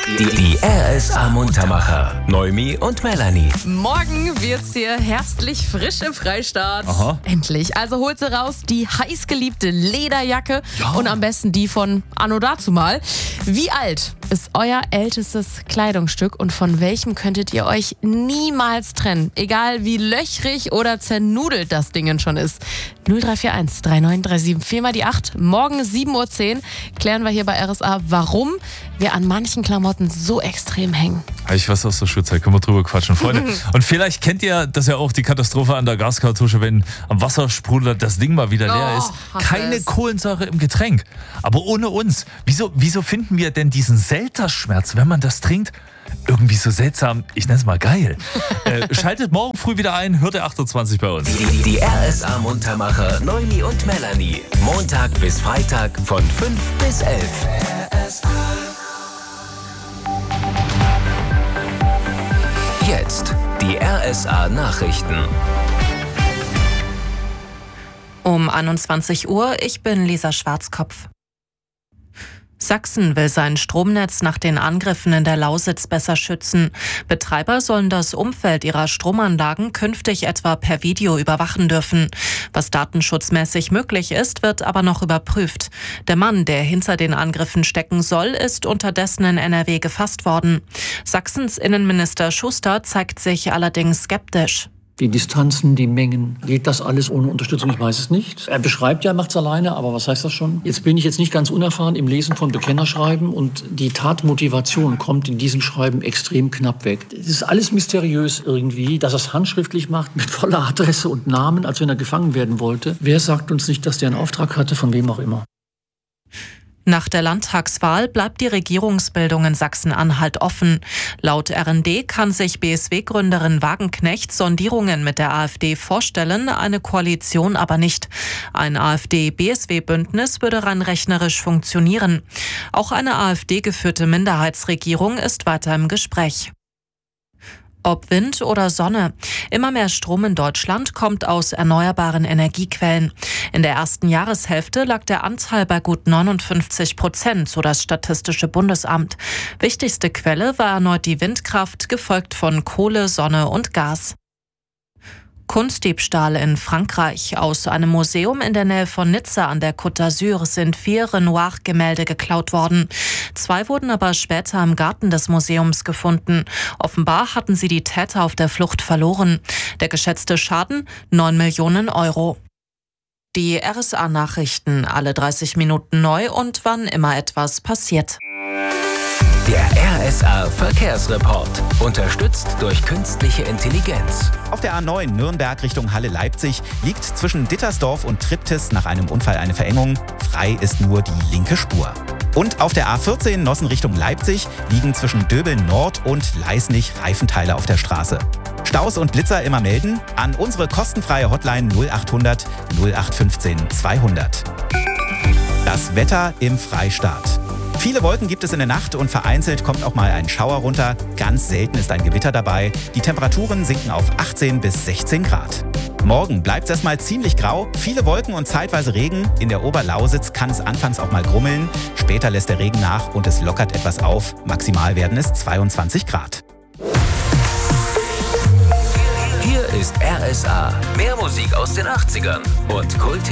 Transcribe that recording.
Die RSA Muntermacher. Noemi und Melanie. Morgen wird's hier herbstlich frisch im Freistaat. Aha. Endlich. Also holt sie raus die heißgeliebte Lederjacke und am besten die von Anno dazumal. Wie alt ist euer ältestes Kleidungsstück und von welchem könntet ihr euch niemals trennen? Egal wie löchrig oder zernudelt das Ding schon ist. 0341 3937 4 mal die 8. Morgen 7.10 Uhr klären wir hier bei RSA, warum wir an manchen Klamotten so extrem hängen. Ich weiß aus der Schulzeit, können wir drüber quatschen, Freunde. Und vielleicht kennt ihr das ja auch, die Katastrophe an der Gaskartusche, wenn am Wassersprudler das Ding mal wieder leer ist. Keine Kohlensäure im Getränk. Aber ohne uns. Wieso finden wir denn diesen Selterschmerz, wenn man das trinkt? Irgendwie so seltsam, ich nenne es mal geil. Schaltet morgen früh wieder ein, hört ihr 28 bei uns. Die RSA Muntermacher Noemi und Melanie. Montag bis Freitag von 5 bis 11. Jetzt die RSA Nachrichten. Um 21 Uhr, ich bin Lisa Schwarzkopf. Sachsen will sein Stromnetz nach den Angriffen in der Lausitz besser schützen. Betreiber sollen das Umfeld ihrer Stromanlagen künftig etwa per Video überwachen dürfen. Was datenschutzmäßig möglich ist, wird aber noch überprüft. Der Mann, der hinter den Angriffen stecken soll, ist unterdessen in NRW gefasst worden. Sachsens Innenminister Schuster zeigt sich allerdings skeptisch. Die Distanzen, die Mengen, geht das alles ohne Unterstützung? Ich weiß es nicht. Er beschreibt ja, er macht es alleine, aber was heißt das schon? Jetzt bin ich nicht ganz unerfahren im Lesen von Bekennerschreiben und die Tatmotivation kommt in diesem Schreiben extrem knapp weg. Es ist alles mysteriös irgendwie, dass er es handschriftlich macht mit voller Adresse und Namen, als wenn er gefangen werden wollte. Wer sagt uns nicht, dass der einen Auftrag hatte, von wem auch immer? Nach der Landtagswahl bleibt die Regierungsbildung in Sachsen-Anhalt offen. Laut RND kann sich BSW-Gründerin Wagenknecht Sondierungen mit der AfD vorstellen, eine Koalition aber nicht. Ein AfD-BSW-Bündnis würde rein rechnerisch funktionieren. Auch eine AfD-geführte Minderheitsregierung ist weiter im Gespräch. Ob Wind oder Sonne. Immer mehr Strom in Deutschland kommt aus erneuerbaren Energiequellen. In der ersten Jahreshälfte lag der Anteil bei gut 59%, so das Statistische Bundesamt. Wichtigste Quelle war erneut die Windkraft, gefolgt von Kohle, Sonne und Gas. Kunstdiebstahl in Frankreich. Aus einem Museum in der Nähe von Nizza an der Côte d'Azur sind 4 Renoir-Gemälde geklaut worden. 2 wurden aber später im Garten des Museums gefunden. Offenbar hatten sie die Täter auf der Flucht verloren. Der geschätzte Schaden 9 Millionen Euro. Die RSA-Nachrichten alle 30 Minuten neu und wann immer etwas passiert. Der RSA Verkehrsreport. Unterstützt durch künstliche Intelligenz. Auf der A9 Nürnberg Richtung Halle-Leipzig liegt zwischen Dittersdorf und Triptis nach einem Unfall eine Verengung. Frei ist nur die linke Spur. Und auf der A14 Nossen Richtung Leipzig liegen zwischen Döbeln Nord und Leisnig Reifenteile auf der Straße. Staus und Blitzer immer melden an unsere kostenfreie Hotline 0800 0815 200. Das Wetter im Freistaat. Viele Wolken gibt es in der Nacht und vereinzelt kommt auch mal ein Schauer runter. Ganz selten ist ein Gewitter dabei. Die Temperaturen sinken auf 18 bis 16 Grad. Morgen bleibt es erstmal ziemlich grau, viele Wolken und zeitweise Regen. In der Oberlausitz kann es anfangs auch mal grummeln. Später lässt der Regen nach und es lockert etwas auf. Maximal werden es 22 Grad. Hier ist RSA. Mehr Musik aus den 80ern und Kult